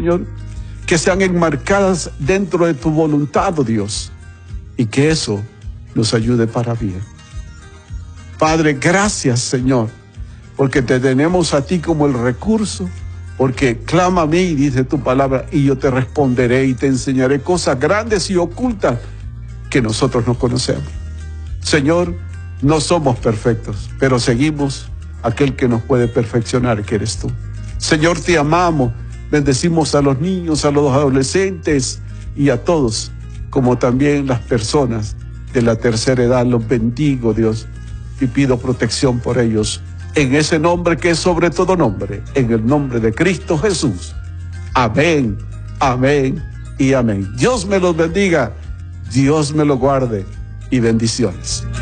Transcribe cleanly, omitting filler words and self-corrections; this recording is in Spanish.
Señor, que sean enmarcadas dentro de tu voluntad, oh Dios, y que eso nos ayude para bien. Padre, gracias, Señor, porque te tenemos a ti como el recurso, porque clama a mí, dice tu palabra, y yo te responderé y te enseñaré cosas grandes y ocultas que nosotros no conocemos. Señor, no somos perfectos, pero seguimos aquel que nos puede perfeccionar, que eres tú. Señor, te amamos, bendecimos a los niños, a los adolescentes y a todos, como también las personas de la tercera edad. Los bendigo, Dios, y pido protección por ellos, en ese nombre que es sobre todo nombre, en el nombre de Cristo Jesús. Amén, amén y amén. Dios me los bendiga, Dios me los guarde y bendiciones.